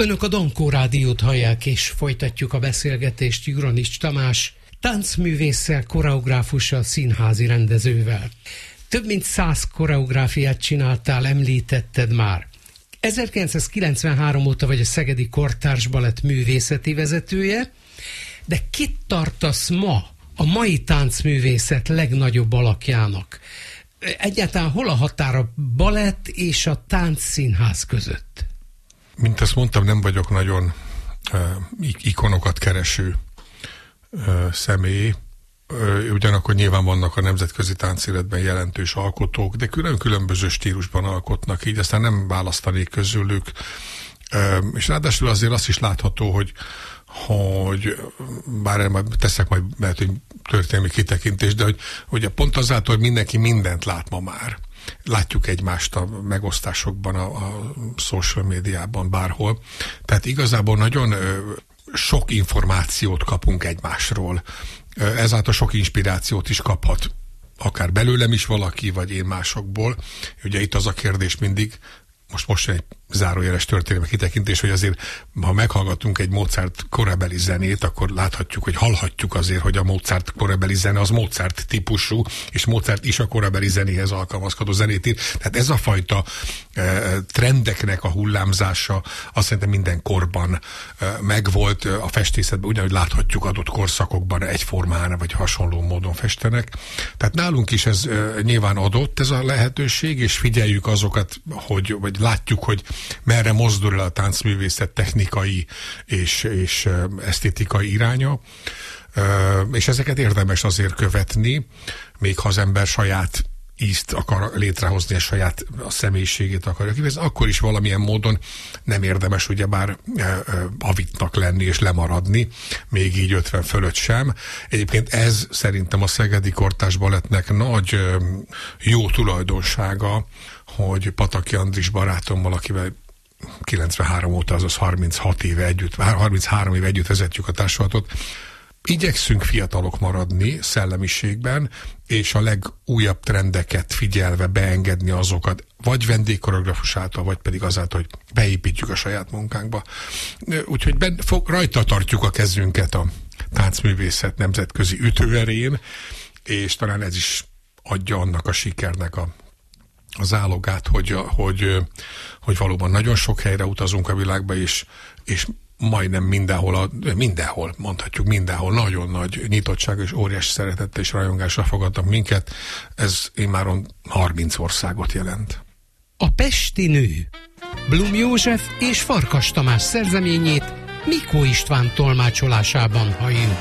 Önök a Dankó Rádiót hallják, és folytatjuk a beszélgetést Juranics Tamás, táncművésszel, koreográfussal, színházi rendezővel. Több mint 100 koreográfiát csináltál, említetted már. 1993 óta vagy a Szegedi Kortárs Balett művészeti vezetője, de kit tartasz ma a mai táncművészet legnagyobb alakjának? Egyáltalán hol a határ a balett és a táncszínház között? Mint azt mondtam, nem vagyok nagyon ikonokat kereső személy. Ugyanakkor nyilván vannak a nemzetközi táncéletben jelentős alkotók, de különböző stílusban alkotnak, így aztán nem választanék közülük. És ráadásul azért azt is látható, hogy bár teszek majd lehet, hogy történelmi kitekintést, de hogy pont azáltal, hogy mindenki mindent lát ma már. Látjuk egymást a megosztásokban, a social médiában, bárhol. Tehát igazából nagyon sok információt kapunk egymásról. Ezáltal sok inspirációt is kaphat. Akár belőlem is valaki, vagy én másokból. Ugye itt az a kérdés mindig, most egy zárójeles történelmi kitekintés, hogy azért, ha meghallgatunk egy Mozart korabeli zenét, akkor láthatjuk, hogy hallhatjuk azért, hogy a Mozart korabeli zene az Mozart típusú, és Mozart is a korabeli zenéhez alkalmazkodó zenét ír. Tehát ez a fajta trendeknek a hullámzása azt szerintem minden korban megvolt a festészetben, ugyanúgy láthatjuk adott korszakokban egyformán, vagy hasonló módon festenek. Tehát nálunk is ez nyilván adott ez a lehetőség, és figyeljük azokat, vagy látjuk, hogy merre mozdul el a táncművészet technikai és esztétikai iránya, és ezeket érdemes azért követni, még ha az ember saját ízt akar létrehozni, és saját a személyiségét akarja kivezni, akkor is valamilyen módon nem érdemes ugyebár avitnak lenni és lemaradni, még így 50 fölött sem. Egyébként ez szerintem a Szegedi Kortárs Balettnek nagy jó tulajdonsága, hogy Pataki Andris barátommal, akivel 93 óta, azaz 33 éve együtt vezetjük a társulatot, igyekszünk fiatalok maradni szellemiségben, és a legújabb trendeket figyelve beengedni azokat, vagy vendégkoreográfus által, vagy pedig azáltal, hogy beépítjük a saját munkánkba. Úgyhogy rajta tartjuk a kezünket a táncművészet nemzetközi ütőerén, és talán ez is adja annak a sikernek az állogát, hogy valóban nagyon sok helyre utazunk a világba, és majdnem mindenhol, mondhatjuk mindenhol, nagyon nagy nyitottság és óriási szeretettel és rajongásra fogadtak minket. Ez immáron 30 országot jelent. A Pesti nő Blum József és Farkas Tamás szerzeményét Mikó István tolmácsolásában halljuk.